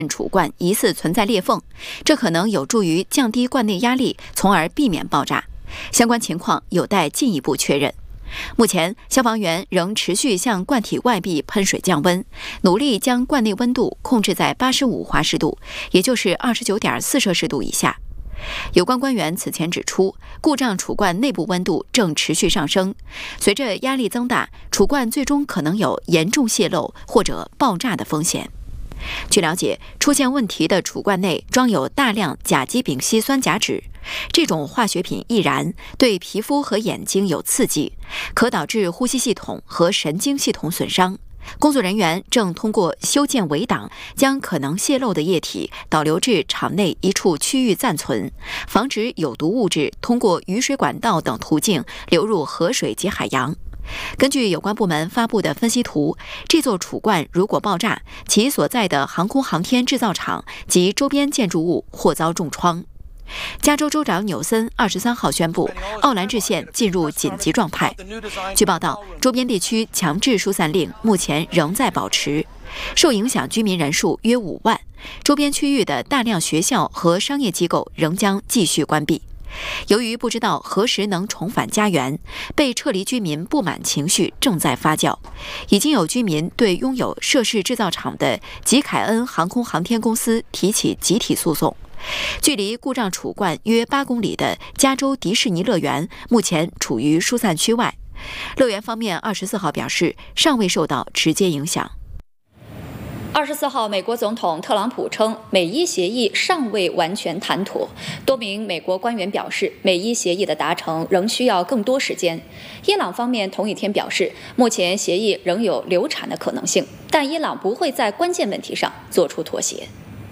储罐疑似存在裂缝，这可能有助于降低罐内压力，从而避免爆炸。相关情况有待进一步确认。目前，消防员仍持续向罐体外壁喷水降温，努力将罐内温度控制在85华氏度，也就是29.4摄氏度以下。有关官员此前指出，故障储罐内部温度正持续上升，随着压力增大，储罐最终可能有严重泄漏或者爆炸的风险。据了解，出现问题的储罐内装有大量甲基丙烯酸甲酯，这种化学品易燃，对皮肤和眼睛有刺激，可导致呼吸系统和神经系统损伤。工作人员正通过修建围挡，将可能泄漏的液体导流至场内一处区域暂存，防止有毒物质通过雨水管道等途径流入河水及海洋。根据有关部门发布的分析图，这座储罐如果爆炸，其所在的航空航天制造厂及周边建筑物或遭重创。加州州长纽森23号宣布，奥兰治县进入紧急状态。据报道，周边地区强制疏散令目前仍在保持，受影响居民人数约5万，周边区域的大量学校和商业机构仍将继续关闭。由于不知道何时能重返家园，被撤离居民不满情绪正在发酵。已经有居民对拥有涉事制造厂的吉凯恩航空航天公司提起集体诉讼。距离故障储罐约8公里的加州迪士尼乐园目前处于疏散区外。乐园方面24号表示，尚未受到直接影响。 24号，美国总统特朗普称，美伊协议尚未完全谈妥。多名美国官员表示，美伊协议的达成仍需要更多时间。伊朗方面同一天表示，目前协议仍有流产的可能性，但伊朗不会在关键问题上做出妥协。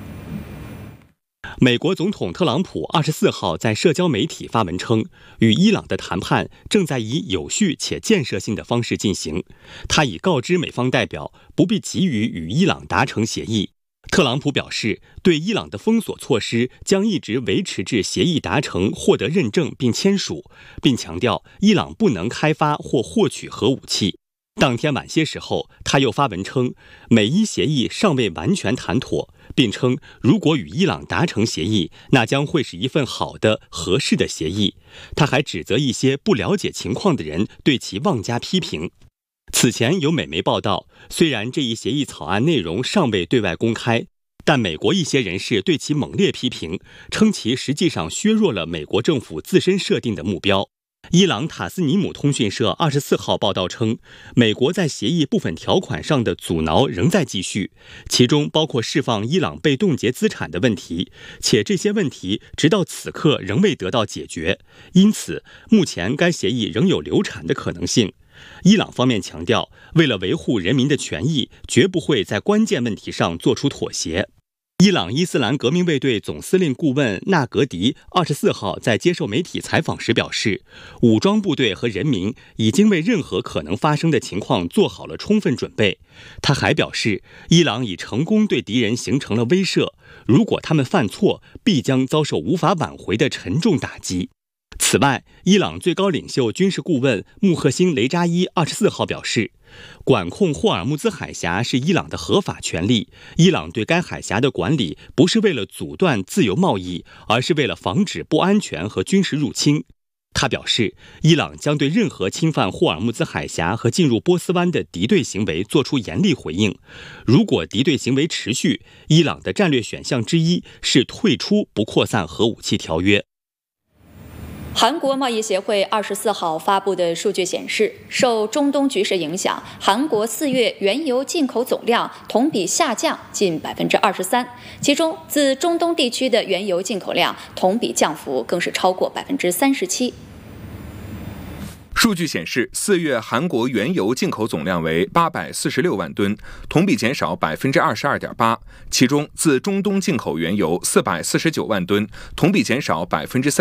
美国总统特朗普24号在社交媒体发文称，与伊朗的谈判正在以有序且建设性的方式进行。他已告知美方代表不必急于与伊朗达成协议。特朗普表示，对伊朗的封锁措施将一直维持至协议达成、获得认证并签署，并强调伊朗不能开发或获取核武器。当天晚些时候，他又发文称，美伊协议尚未完全谈妥，并称如果与伊朗达成协议，那将会是一份好的、合适的协议。他还指责一些不了解情况的人对其妄加批评。此前有美媒报道，虽然这一协议草案内容尚未对外公开，但美国一些人士对其猛烈批评，称其实际上削弱了美国政府自身设定的目标。伊朗塔斯尼姆通讯社24号报道称，美国在协议部分条款上的阻挠仍在继续，其中包括释放伊朗被冻结资产的问题，且这些问题直到此刻仍未得到解决，因此目前该协议仍有流产的可能性。伊朗方面强调，为了维护人民的权益，绝不会在关键问题上做出妥协。伊朗伊斯兰革命卫队总司令顾问纳格迪24号在接受媒体采访时表示，武装部队和人民已经为任何可能发生的情况做好了充分准备。他还表示，伊朗已成功对敌人形成了威慑，如果他们犯错，必将遭受无法挽回的沉重打击。此外，伊朗最高领袖军事顾问穆赫辛·雷扎伊24号表示，管控霍尔木兹海峡是伊朗的合法权利，伊朗对该海峡的管理不是为了阻断自由贸易，而是为了防止不安全和军事入侵。他表示，伊朗将对任何侵犯霍尔木兹海峡和进入波斯湾的敌对行为做出严厉回应。如果敌对行为持续，伊朗的战略选项之一是退出不扩散核武器条约。 韩国贸易协会24号发布的数据显示，受中东局势影响，韩国4月原油进口总量同比下降近23%，其中自中东地区的原油进口量同比降幅更是超过37%。 数据显示，4月韩国原油进口总量为846万吨，同比减少22.8%。其中，自中东进口原油449万吨，同比减少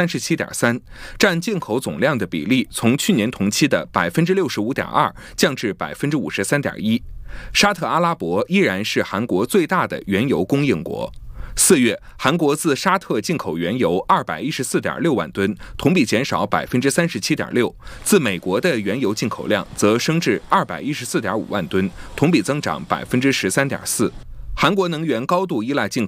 37.3%，占进口总量的比例从去年同期的65.2%降至53.1%。沙特阿拉伯依然是韩国最大的原油供应国。4月，韩国自沙特进口原油214.6万吨，同比减少37.6%。自美国的原油进口量则升至214.5万吨，同比增长13.4%。 韩国能源高度依赖进